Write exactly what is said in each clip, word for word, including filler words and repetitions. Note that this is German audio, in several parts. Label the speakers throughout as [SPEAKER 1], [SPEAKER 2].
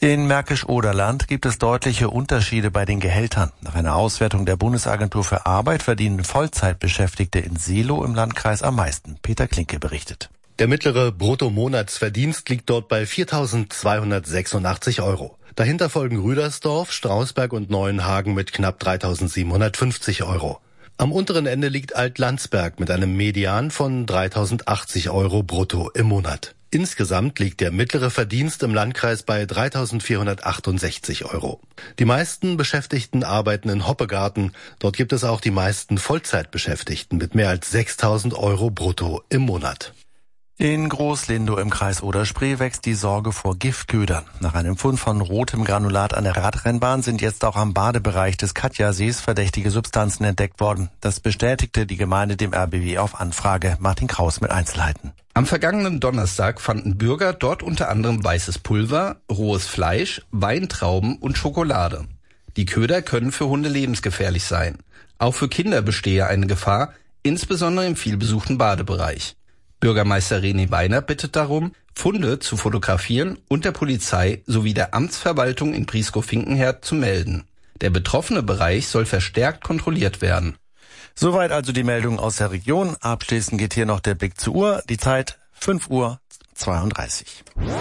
[SPEAKER 1] In Märkisch-Oderland gibt es deutliche Unterschiede bei den Gehältern. Nach einer Auswertung der Bundesagentur für Arbeit verdienen Vollzeitbeschäftigte in Seelow im Landkreis am meisten. Peter Klinke berichtet.
[SPEAKER 2] Der mittlere Bruttomonatsverdienst liegt dort bei viertausendzweihundertsechsundachtzig Euro. Dahinter folgen Rüdersdorf, Strausberg und Neuenhagen mit knapp dreitausendsiebenhundertfünfzig Euro. Am unteren Ende liegt Alt-Landsberg mit einem Median von dreitausendachtzig Euro brutto im Monat. Insgesamt liegt der mittlere Verdienst im Landkreis bei dreitausendvierhundertachtundsechzig Euro. Die meisten Beschäftigten arbeiten in Hoppegarten. Dort gibt es auch die meisten Vollzeitbeschäftigten mit mehr als sechstausend Euro brutto im Monat.
[SPEAKER 1] In Groß-Lindow im Kreis Oder-Spree wächst die Sorge vor Giftködern. Nach einem Fund von rotem Granulat an der Radrennbahn sind jetzt auch am Badebereich des Katjasees verdächtige Substanzen entdeckt worden. Das bestätigte die Gemeinde dem R B W auf Anfrage. Martin Kraus mit Einzelheiten.
[SPEAKER 3] Am vergangenen Donnerstag fanden Bürger dort unter anderem weißes Pulver, rohes Fleisch, Weintrauben und Schokolade. Die Köder können für Hunde lebensgefährlich sein. Auch für Kinder bestehe eine Gefahr, insbesondere im vielbesuchten Badebereich. Bürgermeister René Weiner bittet darum, Funde zu fotografieren und der Polizei sowie der Amtsverwaltung in Prieskow-Finkenherd zu melden. Der betroffene Bereich soll verstärkt kontrolliert werden.
[SPEAKER 1] Soweit also die Meldung aus der Region. Abschließend geht hier noch der Blick zur Uhr. Die Zeit fünf Uhr zweiunddreißig.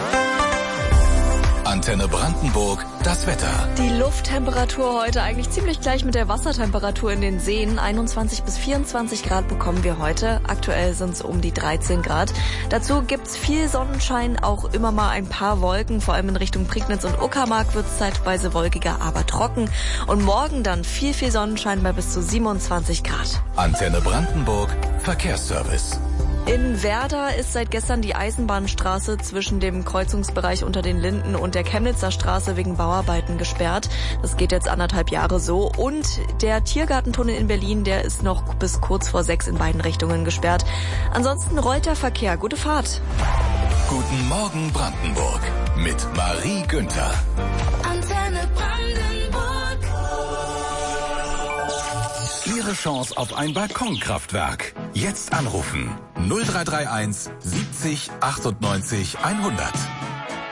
[SPEAKER 4] Antenne Brandenburg, das Wetter.
[SPEAKER 5] Die Lufttemperatur heute eigentlich ziemlich gleich mit der Wassertemperatur in den Seen. einundzwanzig bis vierundzwanzig Grad bekommen wir heute. Aktuell sind es um die dreizehn Grad. Dazu gibt's viel Sonnenschein, auch immer mal ein paar Wolken. Vor allem in Richtung Prignitz und Uckermark wird's zeitweise wolkiger, aber trocken. Und morgen dann viel, viel Sonnenschein bei bis zu siebenundzwanzig Grad.
[SPEAKER 4] Antenne Brandenburg, Verkehrsservice.
[SPEAKER 5] In Werder ist seit gestern die Eisenbahnstraße zwischen dem Kreuzungsbereich unter den Linden und der Chemnitzer Straße wegen Bauarbeiten gesperrt. Das geht jetzt anderthalb Jahre so. Und der Tiergartentunnel in Berlin, der ist noch bis kurz vor sechs in beiden Richtungen gesperrt. Ansonsten rollt der Verkehr. Gute Fahrt.
[SPEAKER 4] Guten Morgen Brandenburg mit Marie Günther.
[SPEAKER 6] Antenne Brandenburg.
[SPEAKER 4] Ihre Chance auf ein Balkonkraftwerk. Jetzt anrufen null drei drei eins siebzig achtundneunzig hundert.